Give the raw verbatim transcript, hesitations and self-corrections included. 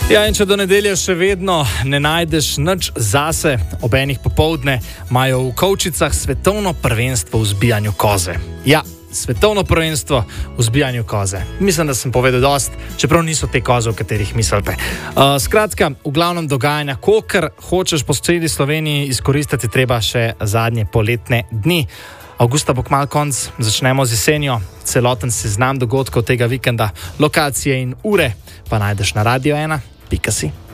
Ja, in če do nedelje še vedno ne najdeš nič zase, ob enih popoldne imajo v Kovčicah svetovno prvenstvo v zbijanju koze. Ja, svetovno prvenstvo v zbijanju koze. Mislim, da sem povedal dost, čeprav niso te koze, o katerih mislite. Uh, skratka, v glavnem dogajanja, kolikor hočeš po celi Sloveniji izkoristiti, treba še zadnje poletne dni. Avgusta bo kmalu konc, začnemo z jesenjo. Celoten seznam dogodkov tega vikenda, lokacije in ure pa najdeš na radio ena pika si.